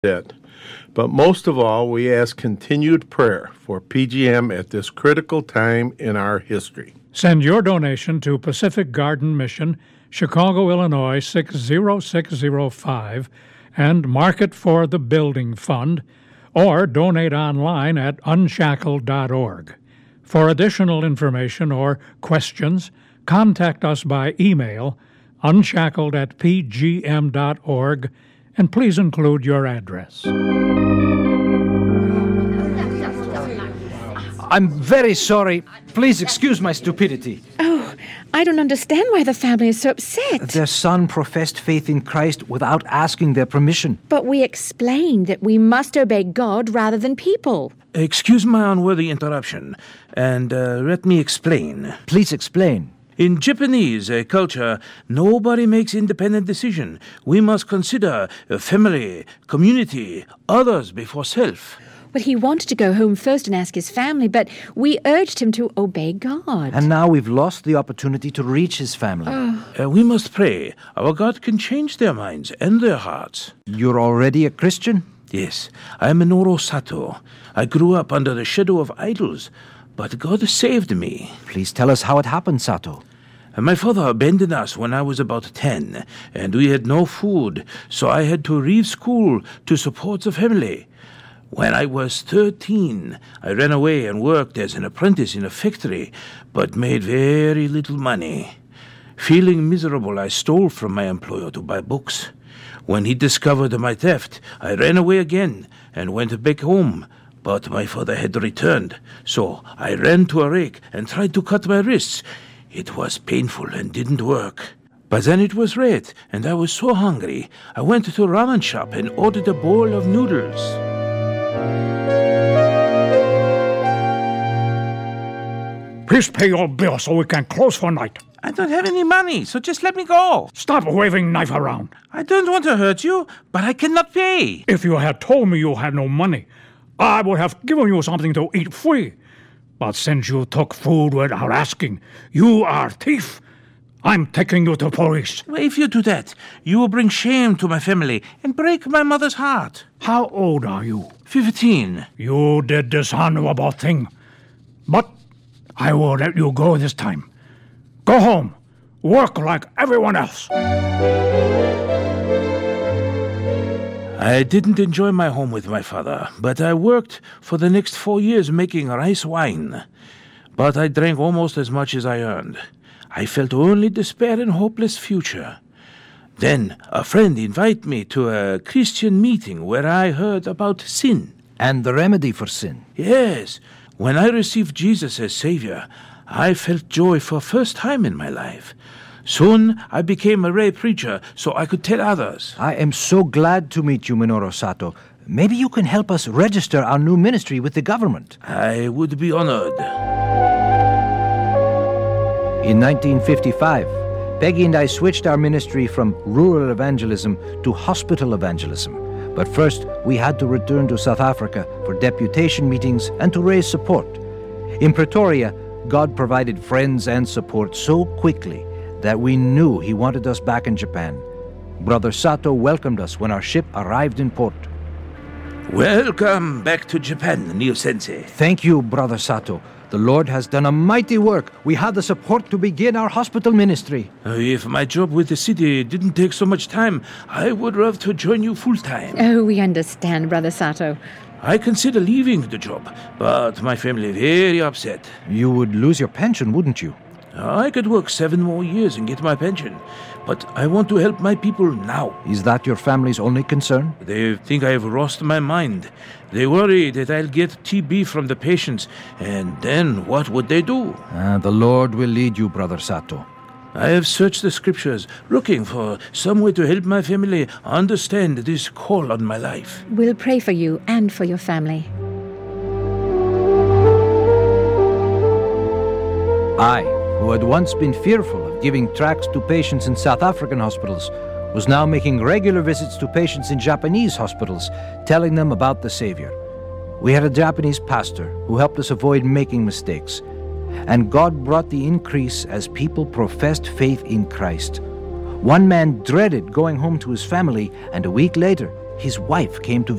it. But most of all, we ask continued prayer for PGM at this critical time in our history. Send your donation to Pacific Garden Mission, Chicago, Illinois 60605, and mark it for the Building Fund, or donate online at unshackled.org. For additional information or questions, contact us by email, unshackled@pgm.org, and please include your address. I'm very sorry. Please excuse my stupidity. Oh, I don't understand why the family is so upset. Their son professed faith in Christ without asking their permission. But we explained that we must obey God rather than people. Excuse my unworthy interruption, and let me explain. Please explain. In Japanese culture, nobody makes independent decision. We must consider family, community, others before self. But he wanted to go home first and ask his family, but we urged him to obey God. And now we've lost the opportunity to reach his family. We must pray. Our God can change their minds and their hearts. You're already a Christian? Yes, I am Minoru Sato. I grew up under the shadow of idols, but God saved me. Please tell us how it happened, Sato. My father abandoned us when I was about 10, and we had no food, so I had to leave school to support the family. When I was 13, I ran away and worked as an apprentice in a factory, but made very little money. Feeling miserable, I stole from my employer to buy books. When he discovered my theft, I ran away again and went back home. But my father had returned, so I ran to a rake and tried to cut my wrists. It was painful and didn't work. But then it was late, and I was so hungry, I went to a ramen shop and ordered a bowl of noodles. Please pay your bill so we can close for night. I don't have any money, so just let me go. Stop waving knife around. I don't want to hurt you, but I cannot pay. If you had told me you had no money, I would have given you something to eat free. But since you took food without asking, you are a thief. I'm taking you to police. If you do that, you will bring shame to my family and break my mother's heart. How old are you? 15. You did this honorable thing. But I will let you go this time. Go home. Work like everyone else. I didn't enjoy my home with my father, but I worked for the next 4 years making rice wine. But I drank almost as much as I earned. I felt only despair and hopeless future. Then a friend invited me to a Christian meeting where I heard about sin. And the remedy for sin. Yes. When I received Jesus as Savior, I felt joy for the first time in my life. Soon I became a lay preacher so I could tell others. I am so glad to meet you, Minoru Sato. Maybe you can help us register our new ministry with the government. I would be honored. In 1955, Peggy and I switched our ministry from rural evangelism to hospital evangelism. But first, we had to return to South Africa for deputation meetings and to raise support. In Pretoria, God provided friends and support so quickly that we knew He wanted us back in Japan. Brother Sato welcomed us when our ship arrived in port. Welcome back to Japan, Neo-sensei. Thank you, Brother Sato. The Lord has done a mighty work. We had the support to begin our hospital ministry. If my job with the city didn't take so much time, I would love to join you full-time. Oh, we understand, Brother Sato. I consider leaving the job, but my family is very upset. You would lose your pension, wouldn't you? I could work 7 more years and get my pension, but I want to help my people now. Is that your family's only concern? They think I have lost my mind. They worry that I'll get TB from the patients, and then what would they do? The Lord will lead you, Brother Sato. I have searched the scriptures, looking for some way to help my family understand this call on my life. We'll pray for you and for your family. I, who had once been fearful of giving tracts to patients in South African hospitals, was now making regular visits to patients in Japanese hospitals, telling them about the Savior. We had a Japanese pastor who helped us avoid making mistakes. And God brought the increase as people professed faith in Christ. One man dreaded going home to his family, and a week later, his wife came to